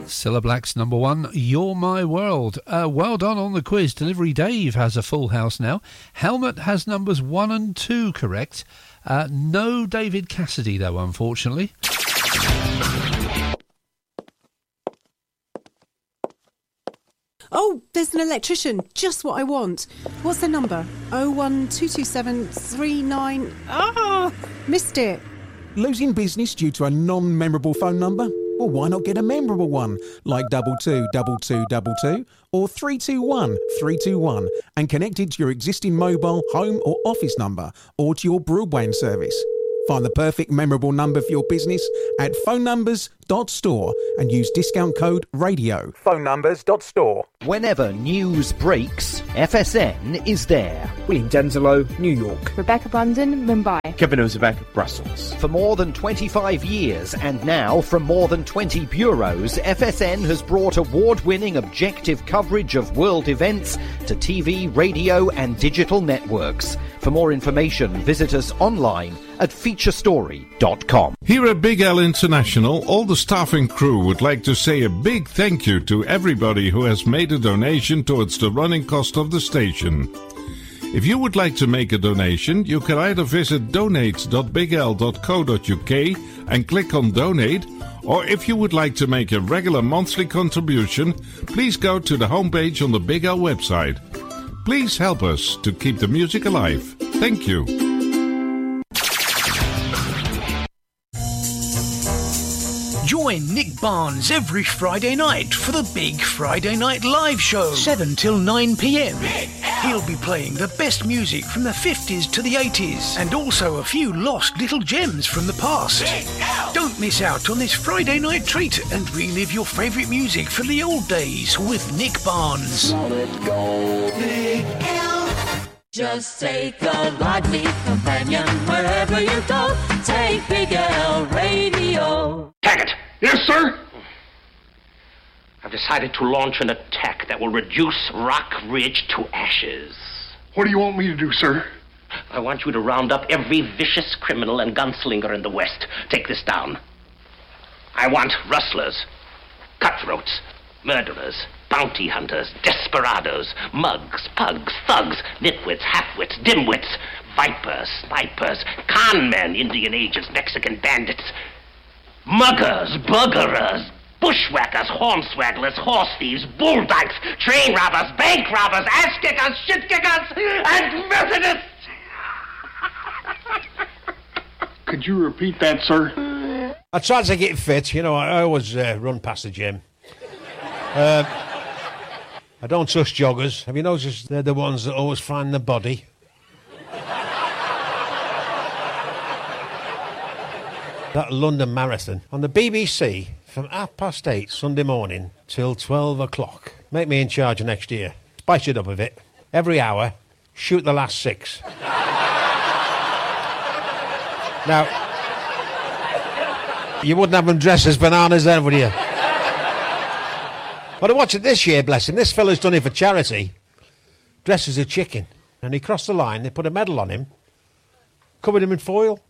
Cilla Black's number one, You're My World. Well done on the quiz. Delivery Dave has a full house now. Helmut has numbers 1 and 2 correct. No David Cassidy, though, unfortunately. Oh, there's an electrician. Just what I want. What's the number? 0122739... Ah! Missed it. Losing business due to a non-memorable phone number? Well, why not get a memorable one, like 222222 or 321321, and connect it to your existing mobile, home or office number, or to your broadband service. Find the perfect memorable number for your business at phonenumbers.store and use discount code RADIO. Phonenumbers.store. Whenever news breaks, FSN is there. William Denzelo, New York. Rebecca Brandon, Mumbai. Kevin Ozebek, Brussels. For more than 25 years and now from more than 20 bureaus, FSN has brought award-winning objective coverage of world events to TV, radio and digital networks. For more information, visit us online at featurestory.com. Here at Big L International, all the staff and crew would like to say a big thank you to everybody who has made a donation towards the running cost of the station. If you would like to make a donation, you can either visit donate.bigl.co.uk and click on donate, or if you would like to make a regular monthly contribution, please go to the homepage on the Big L website. Please help us to keep the music alive. Thank you. Join Nick Barnes every Friday night for the Big Friday Night Live Show, 7 till 9 p.m. He'll be playing the best music from the 50s to the 80s and also a few lost little gems from the past. Don't miss out on this Friday night treat and relive your favourite music from the old days with Nick Barnes. Big L. Just take a lively companion wherever you go. Take Big L Radio. Taggart! Yes, sir? I've decided to launch an attack that will reduce Rock Ridge to ashes. What do you want me to do, sir? I want you to round up every vicious criminal and gunslinger in the West. Take this down. I want rustlers, cutthroats, murderers, bounty hunters, desperados, mugs, pugs, thugs, nitwits, halfwits, dimwits, vipers, snipers, con men, Indian agents, Mexican bandits, muggers, buggerers, bushwhackers, hornswagglers, horse thieves, bull dykes, train robbers, bank robbers, ass kickers, shit kickers, and Methodists! Could you repeat that, sir? I tried to get fit. You know, I always run past the gym. I don't trust joggers. Have you noticed they're the ones that always find the body? That London Marathon on the BBC from 8:30 Sunday morning till 12 o'clock. Make me in charge next year. Spice it up a bit. Every hour, shoot the last 6. Now, you wouldn't have them dressed as bananas then, would you? But I watched it this year, bless him. This fella's done it for charity. Dressed as a chicken. And he crossed the line, they put a medal on him, covered him in foil.